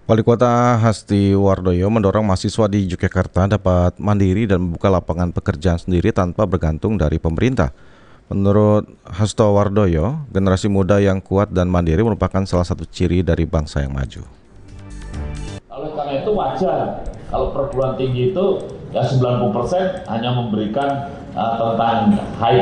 Wali Kota Hasti Wardoyo mendorong mahasiswa di Yogyakarta dapat mandiri dan membuka lapangan pekerjaan sendiri tanpa bergantung dari pemerintah. Menurut Hasto Wardoyo, generasi muda yang kuat dan mandiri merupakan salah satu ciri dari bangsa yang maju. Oleh karena itu wajar kalau perguruan tinggi itu ya 90% hanya memberikan tentang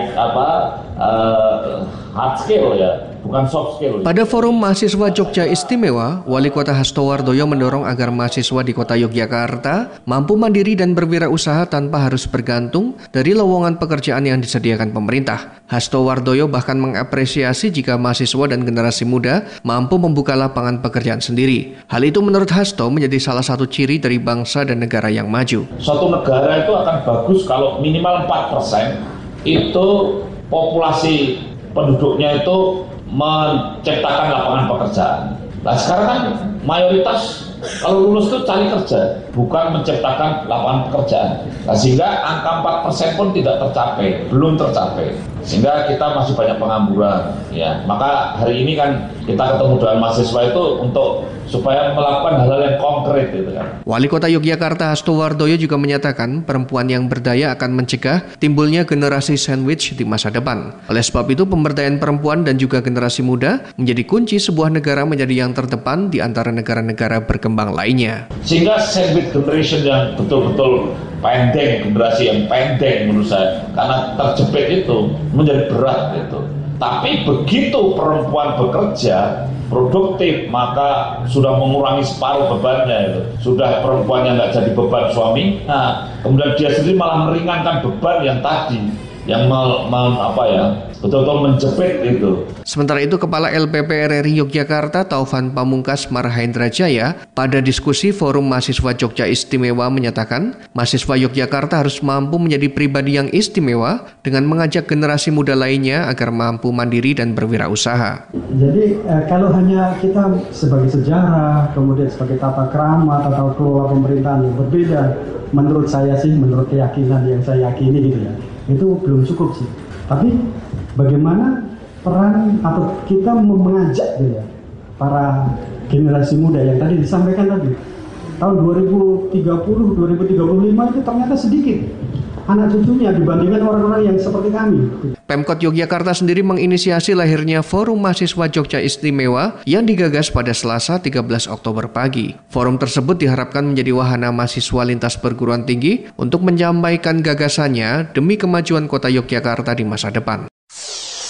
hard skill ya, bukan soft skill. Pada forum mahasiswa Jogja Istimewa, Wali Kota Hasto Wardoyo mendorong agar mahasiswa di Kota Yogyakarta mampu mandiri dan berwirausaha tanpa harus bergantung dari lowongan pekerjaan yang disediakan pemerintah. Hasto Wardoyo bahkan mengapresiasi jika mahasiswa dan generasi muda mampu membuka lapangan pekerjaan sendiri. Hal itu menurut Hasto menjadi salah satu ciri dari bangsa dan negara yang maju. Suatu negara itu akan bagus kalau minimal 4% itu populasi penduduknya itu menciptakan lapangan pekerjaan. Nah sekarang kan mayoritas kalau lulus itu cari kerja, bukan menciptakan lapangan pekerjaan. Nah, sehingga angka 4% pun tidak tercapai, belum tercapai. Sehingga kita masih banyak pengangguran. Ya, maka hari ini kan kita ketemu dengan mahasiswa itu untuk supaya melakukan hal-hal yang konkret gitu kan. Wali Kota Yogyakarta Hasto Wardoyo juga menyatakan perempuan yang berdaya akan mencegah timbulnya generasi sandwich di masa depan. Oleh sebab itu pemberdayaan perempuan dan juga generasi muda menjadi kunci sebuah negara menjadi yang terdepan di antara negara-negara berkembang lainnya. Sehingga sandwich generation yang betul-betul pendek, generasi yang pendek menurut saya, karena terjepit itu menjadi berat itu. Tapi begitu perempuan bekerja produktif, maka sudah mengurangi separuh bebannya itu. Sudah perempuannya nggak jadi beban suami, nah kemudian dia sendiri malah meringankan beban yang tadi, yang betul-betul menjepit itu. Sementara itu, Kepala LPP RRI Yogyakarta Taufan Pamungkas Marhendra Jaya pada diskusi Forum Mahasiswa Jogja Istimewa menyatakan mahasiswa Yogyakarta harus mampu menjadi pribadi yang istimewa dengan mengajak generasi muda lainnya agar mampu mandiri dan berwirausaha. Jadi kalau hanya kita sebagai sejarah, kemudian sebagai tata krama, tata kelola pemerintahan yang berbeda, menurut saya sih, menurut keyakinan yang saya yakini gitu ya, itu belum cukup sih. Tapi bagaimana peran atau kita mengajak gitu ya, para generasi muda yang tadi disampaikan tadi, tahun 2030, 2035 itu ternyata sedikit anak cucunya dibandingkan orang-orang yang seperti kami. Pemkot Yogyakarta sendiri menginisiasi lahirnya Forum Mahasiswa Jogja Istimewa yang digagas pada Selasa 13 Oktober pagi. Forum tersebut diharapkan menjadi wahana mahasiswa lintas perguruan tinggi untuk menyampaikan gagasannya demi kemajuan kota Yogyakarta di masa depan.